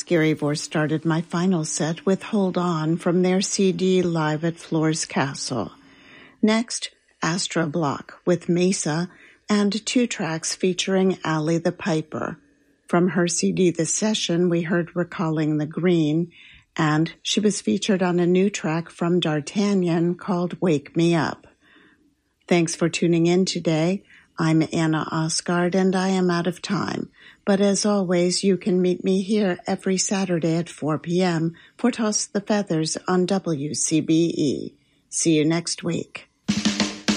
Scary Vorse started my final set with Hold On from their CD Live at Floor's Castle. Next, Astra Block with Mesa and 2 tracks featuring Allie the Piper. From her CD The Session, we heard Recalling the Green, and she was featured on a new track from D'Artagnan called Wake Me Up. Thanks for tuning in today. I'm Anna Osgard, and I am out of time. But as always, you can meet me here every Saturday at 4 p.m. for Toss the Feathers on WCBE. See you next week.